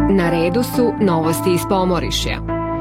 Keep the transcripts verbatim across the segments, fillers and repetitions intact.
Na redu su novosti iz Pomorišja.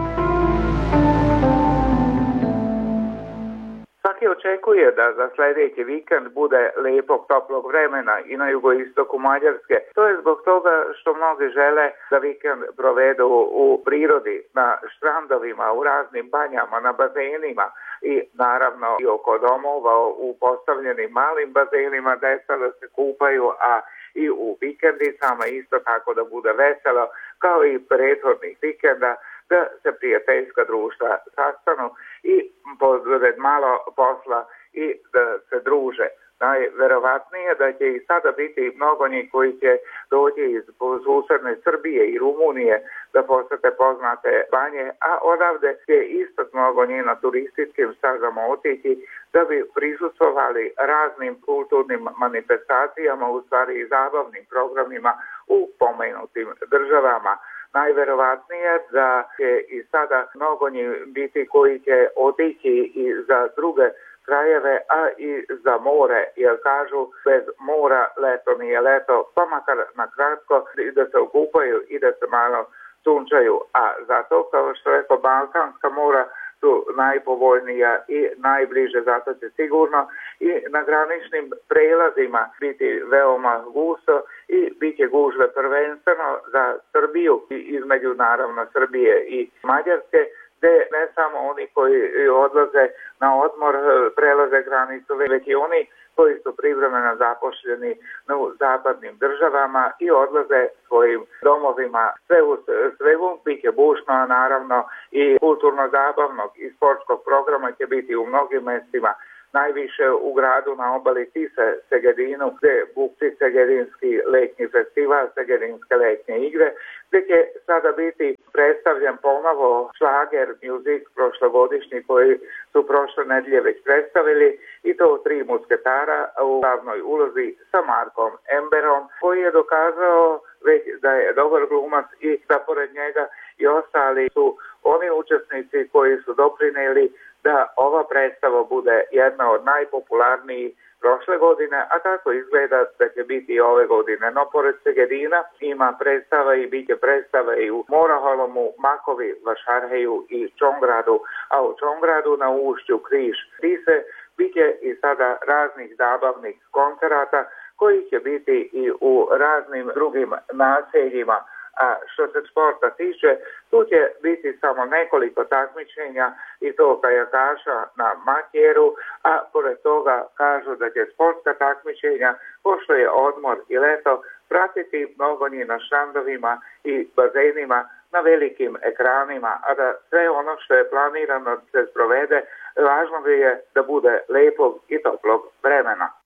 Svaki očekuje da za sljedeći vikend bude lijepog toplog vremena i na jugoistoku Mađarske. To je zbog toga što mnogi žele da vikend provedu u prirodi, na štrandovima, u raznim banjama, na bazenima i naravno i oko domova u postavljenim malim bazenima, deca da se kupaju, a i u vikendicama isto tako da bude veselo, kao i prethodnih vikenda, da se prijateljska društva sastanu i pored malo posla i da se druže. Najverovatnije da će i sada biti mnogo njih koji će doći iz susedne Srbije i Rumunije da posete poznate banje, a odavde će isto mnogo njih na turističkim stazama otići da bi prisustvovali raznim kulturnim manifestacijama, u stvari i zabavnim programima u pomenutim državama. Najverovatnije da će i sada mnogo njih biti koji će otići i za druge krajeve, a i za more, jer kažu bez mora leto nije leto, pa makar na kratko i da se okupaju i da se malo sunčaju. A zato, kao što je to balkanska mora, su najpovoljnija i najbliže, zato će sigurno i na graničnim prelazima biti veoma gusto i bit će gužve prvenstveno za Srbiju i između naravno Srbije i Mađarske, gdje ne samo oni koji odlaze na odmor prelaze granicu, već i oni koji su privremeno zapošljeni u zapadnim državama i odlaze svojim domovima. Sve u svemu bit će bušno, a naravno i kulturno-zabavnog i sportskog programa će biti u mnogim mjestima. Najviše u gradu na obali Tise, Segedinu, gdje bukti Segedinski letnji festival, Segedinske letnje igre, gdje će sada biti predstavljen ponovo šlager music prošlogodišnji koji su prošle nedjelje već predstavili, i to tri musketara u glavnoj ulozi sa Markom Emberom, koji je dokazao već da je dobar glumac i da pored njega i ostali su oni učesnici koji su doprinijeli da ova predstava bude jedna od najpopularnijih prošle godine, a tako izgleda da će biti i ove godine. No, pored Segedina ima predstava i bit će predstava i u Moraholomu, Makovi, Vašarheju i Čongradu, a u Čongradu na ušću Križ Tise bit će i sada raznih zabavnih koncerata koji će biti i u raznim drugim naseljima. A što se sporta tiče, tu će biti samo nekoliko takmičenja i to kajakaša na Matjeru, a pored toga kažu da će sportska takmičenja, pošto je odmor i leto, pratiti mnogo njih na štandovima i bazenima na velikim ekranima, a da sve ono što je planirano se sprovede, važno je da bude lepog i toplog vremena.